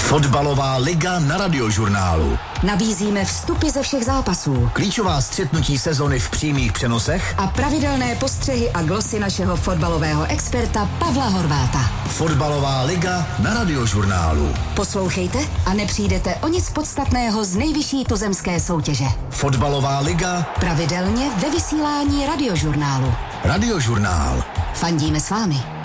Fotbalová liga na Radiožurnálu. Nabízíme vstupy ze všech zápasů, Klíčová střetnutí sezony v přímých přenosech a pravidelné postřehy a glosy našeho fotbalového experta Pavla Horváta. Fotbalová liga na Radiožurnálu. Poslouchejte a nepřijdete o nic podstatného z nejvyšší tuzemské soutěže. Fotbalová liga pravidelně ve vysílání Radiožurnálu. Radiožurnál. Fandíme s vámi.